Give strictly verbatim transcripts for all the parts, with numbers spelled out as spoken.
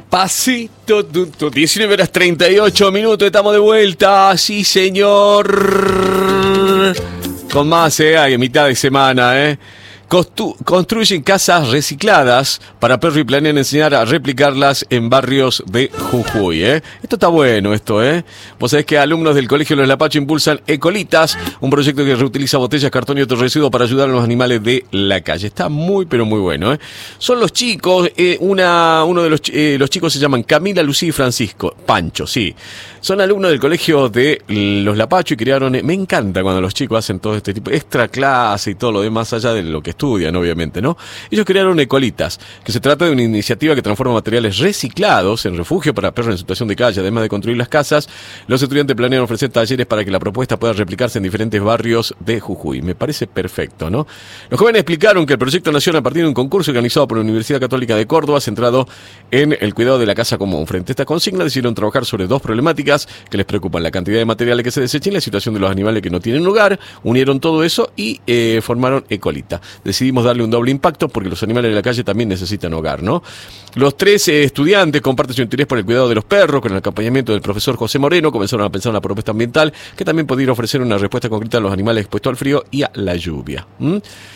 Pasito, tu, tu, diecinueve horas treinta y ocho minutos, estamos de vuelta, sí señor. Con más, eh, hay mitad de semana, eh. Costu- construyen casas recicladas para perro y planean enseñar a replicarlas en barrios de Jujuy, ¿eh? Esto está bueno, esto, ¿eh? Vos sabés que alumnos del Colegio Los Lapacho impulsan Ecolitas, un proyecto que reutiliza botellas, cartón y otros residuos para ayudar a los animales de la calle. Está muy, pero muy bueno, ¿eh? Son los chicos, eh, una, uno de los, eh, los chicos se llaman Camila, Lucía y Francisco. Pancho, sí. Son alumnos del Colegio de Los Lapacho y crearon... Me encanta cuando los chicos hacen todo este tipo, extra clase y todo lo demás allá de lo que estudian, obviamente, ¿no? Ellos crearon Ecolitas, que se trata de una iniciativa que transforma materiales reciclados en refugio para perros en situación de calle. Además de construir las casas, los estudiantes planean ofrecer talleres para que la propuesta pueda replicarse en diferentes barrios de Jujuy. Me parece perfecto, ¿no? Los jóvenes explicaron que el proyecto nació a partir de un concurso organizado por la Universidad Católica de Córdoba, centrado en el cuidado de la casa común. Frente a esta consigna, decidieron trabajar sobre dos problemáticas que les preocupan: la cantidad de materiales que se desechen y la situación de los animales que no tienen hogar. Unieron todo eso y eh, formaron Ecolita. Decidimos darle un doble impacto porque los animales de la calle también necesitan hogar, ¿no? Los tres eh, estudiantes comparten su interés por el cuidado de los perros. Con el acompañamiento del profesor José Moreno, comenzaron a pensar en una propuesta ambiental que también podría ofrecer una respuesta concreta a los animales expuestos al frío y a la lluvia. ¿Mm?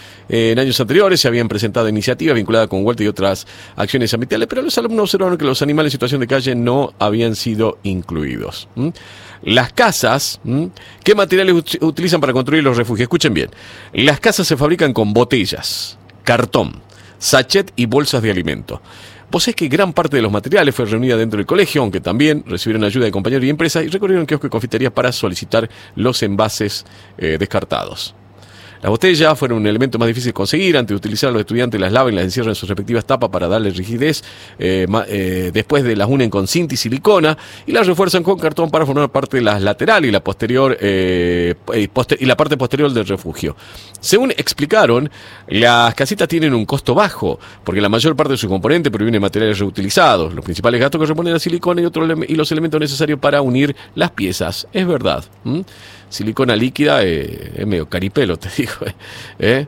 En años anteriores se habían presentado iniciativas vinculadas con huerta y otras acciones ambientales, pero los alumnos observaron que los animales en situación de calle no habían sido incluidos. ¿Mm? Las casas, ¿mm? ¿qué materiales ut- utilizan para construir los refugios? Escuchen bien. Las casas se fabrican con botellas, cartón, sachet y bolsas de alimento. Vos sabés que gran parte de los materiales fue reunida dentro del colegio, aunque también recibieron ayuda de compañeros y empresas y recorrieron kioscos y confiterías para solicitar los envases eh, descartados. Las botellas fueron un elemento más difícil de conseguir. Antes de utilizar, los estudiantes las lavan y las encierran en sus respectivas tapas para darle rigidez. Eh, ma, eh, después de las unen con cinta y silicona y las refuerzan con cartón para formar parte de las laterales y la posterior eh, poster- y la parte posterior del refugio. Según explicaron, las casitas tienen un costo bajo porque la mayor parte de su componente proviene de materiales reutilizados. Los principales gastos corresponden a la silicona y, otro ele- y los elementos necesarios para unir las piezas. Es verdad. ¿Mm? Silicona líquida eh, es medio caripelo, te digo. ¿Eh?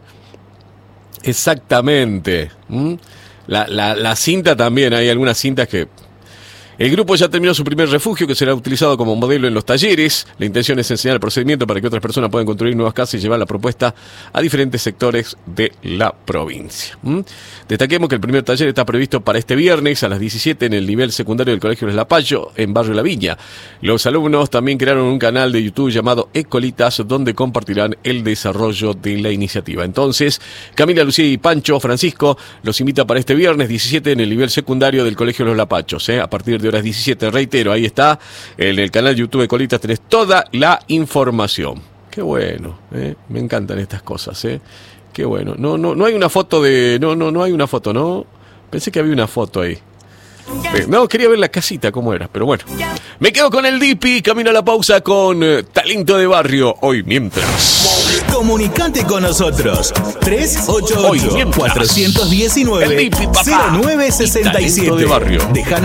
Exactamente. ¿Mm? La, la, la cinta también, hay algunas cintas que... El grupo ya terminó su primer refugio, que será utilizado como modelo en los talleres. La intención es enseñar el procedimiento para que otras personas puedan construir nuevas casas y llevar la propuesta a diferentes sectores de la provincia. ¿Mm? Destaquemos que el primer taller está previsto para este viernes a las diecisiete en el nivel secundario del Colegio Los Lapacho, en Barrio La Viña. Los alumnos también crearon un canal de YouTube llamado Ecolitas, donde compartirán el desarrollo de la iniciativa. Entonces, Camila, Lucía y Pancho Francisco los invita para este viernes diecisiete en el nivel secundario del Colegio Los Lapachos, ¿eh? A partir de horas diecisiete, reitero, ahí está, en el canal YouTube de Ecolitas tenés toda la información. Qué bueno, ¿eh? Me encantan estas cosas, ¿eh? Qué bueno. No, no, no hay una foto de, no, no, no hay una foto, ¿no? Pensé que había una foto ahí. Eh, no, quería ver la casita cómo era, pero bueno. Me quedo con el Dipi, camino a la pausa con eh, Talento de Barrio, hoy mientras. Comunicate con nosotros. tres ocho ocho, cuatro uno nueve, cero nueve seis siete. Talento de Barrio. Deja